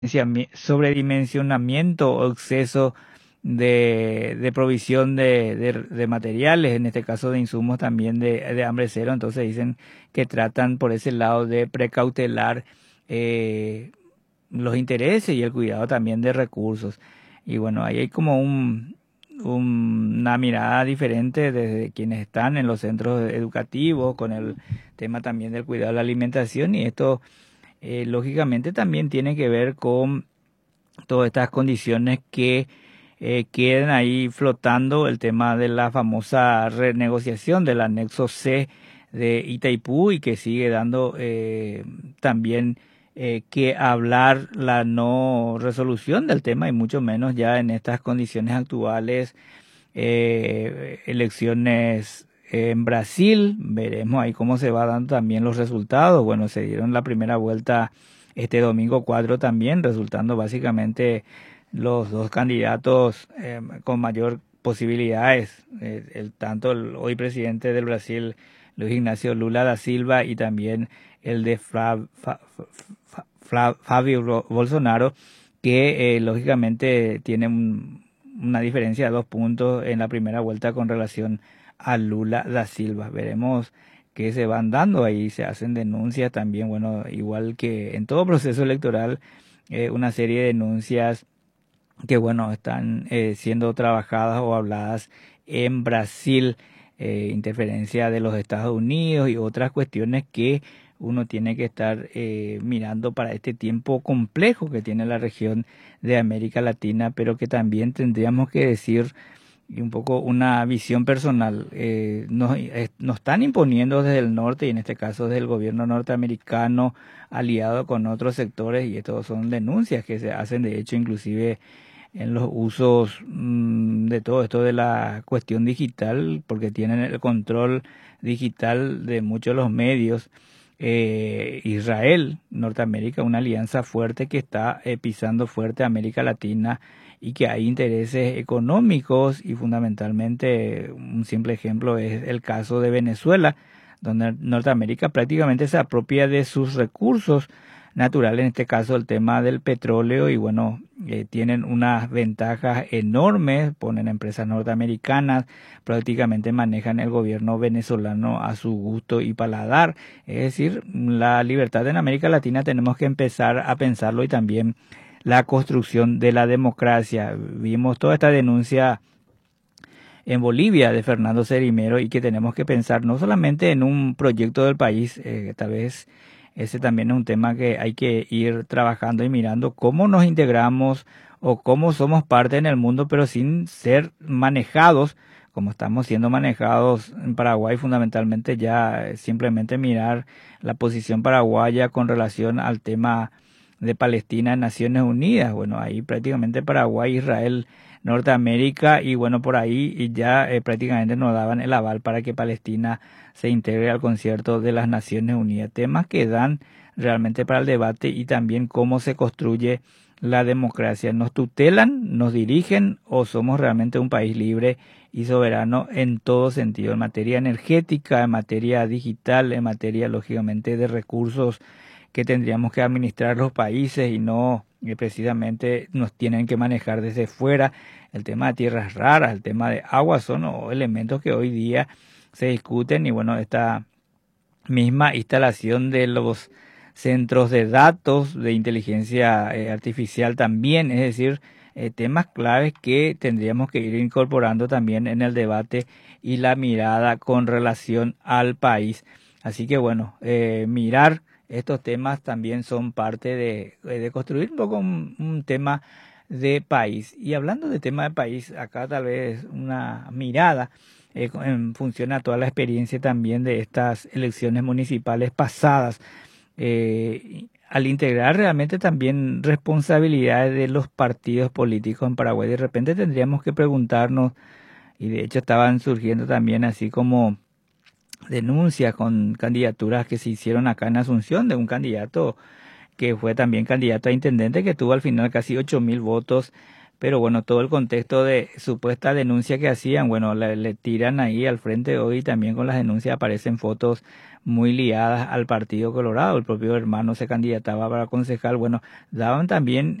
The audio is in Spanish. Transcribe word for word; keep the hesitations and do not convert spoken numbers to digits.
sobredimensionamiento o exceso de, de provisión de, de, de materiales, en este caso de insumos también de, de hambre cero. Entonces dicen que tratan por ese lado de precautelar eh, los intereses y el cuidado también de recursos. Y bueno, ahí hay como un, un- una mirada diferente desde quienes están en los centros educativos con el tema también del cuidado de la alimentación, y esto eh, lógicamente también tiene que ver con todas estas condiciones que eh, quedan ahí flotando, el tema de la famosa renegociación del anexo C de Itaipú, y que sigue dando eh, también eh, que hablar la no resolución del tema, y mucho menos ya en estas condiciones actuales. Eh, elecciones en Brasil, veremos ahí cómo se va dando también los resultados. Bueno, se dieron la primera vuelta este domingo cuatro también, resultando básicamente los dos candidatos eh, con mayor posibilidades, eh, el, tanto el hoy presidente del Brasil, Luis Ignacio Lula da Silva, y también el de Fra- Fa- Fa- Fa- Fabio Ro- Bolsonaro, que eh, lógicamente tiene un- una diferencia de dos puntos en la primera vuelta con relación a Lula da Silva. Veremos qué se van dando ahí, se hacen denuncias también, bueno, igual que en todo proceso electoral, eh, una serie de denuncias que bueno, están eh, siendo trabajadas o habladas en Brasil, eh, interferencia de los Estados Unidos y otras cuestiones que uno tiene que estar eh, mirando para este tiempo complejo que tiene la región de América Latina, pero que también tendríamos que decir, y un poco una visión personal, eh, nos, eh, nos están imponiendo desde el norte, y en este caso desde el gobierno norteamericano, aliado con otros sectores, y estos son denuncias que se hacen, de hecho, inclusive en los usos mm, de todo esto de la cuestión digital, porque tienen el control digital de muchos de los medios. Eh, Israel, Norteamérica, una alianza fuerte que está eh, pisando fuerte a América Latina, y que hay intereses económicos, y fundamentalmente un simple ejemplo es el caso de Venezuela, donde Norteamérica prácticamente se apropia de sus recursos natural, en este caso el tema del petróleo, y bueno, eh, tienen unas ventajas enormes, ponen empresas norteamericanas, prácticamente manejan el gobierno venezolano a su gusto y paladar. Es decir, la libertad en América Latina tenemos que empezar a pensarlo, y también la construcción de la democracia. Vimos toda esta denuncia en Bolivia de Fernando Serimero, y que tenemos que pensar no solamente en un proyecto del país, eh, tal vez ese también es un tema que hay que ir trabajando y mirando cómo nos integramos o cómo somos parte en el mundo, pero sin ser manejados como estamos siendo manejados en Paraguay. Fundamentalmente ya eh, simplemente mirar la posición paraguaya con relación al tema de Palestina en Naciones Unidas. Bueno, ahí prácticamente Paraguay, Israel, Norteamérica, y bueno, por ahí y ya eh, prácticamente nos daban el aval para que Palestina se integre al concierto de las Naciones Unidas. Temas que dan realmente para el debate, y también cómo se construye la democracia. ¿Nos tutelan, nos dirigen, o somos realmente un país libre y soberano en todo sentido? En materia energética, en materia digital, en materia lógicamente de recursos que tendríamos que administrar los países, y no eh, precisamente nos tienen que manejar desde fuera. El tema de tierras raras, el tema de agua son oh, elementos que hoy día se discuten, y bueno, esta misma instalación de los centros de datos de inteligencia eh, artificial también, es decir, eh, temas claves que tendríamos que ir incorporando también en el debate y la mirada con relación al país. Así que bueno, eh, mirar estos temas también son parte de, de construir un poco un, un tema de país. Y hablando de tema de país, acá tal vez una mirada eh, en función a toda la experiencia también de estas elecciones municipales pasadas, eh, al integrar realmente también responsabilidades de los partidos políticos en Paraguay. De repente tendríamos que preguntarnos, y de hecho estaban surgiendo también así como denuncias con candidaturas que se hicieron acá en Asunción, de un candidato que fue también candidato a intendente, que tuvo al final casi ocho mil votos. Pero bueno, todo el contexto de supuesta denuncia que hacían, bueno, le, le tiran ahí al frente hoy, también con las denuncias aparecen fotos muy liadas al Partido Colorado. El propio hermano se candidataba para concejal. Bueno, daban también